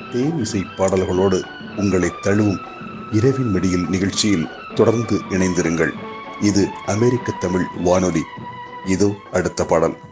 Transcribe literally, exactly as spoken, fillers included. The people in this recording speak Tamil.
தேன் இசை பாடல்களோடு உங்களை தழுவும் இரவின் மடியில் நிகழ்ச்சியில் தொடர்ந்து இணைந்திருங்கள். இது அமெரிக்க தமிழ் வானொலி. இதோ அடுத்த பாடல்.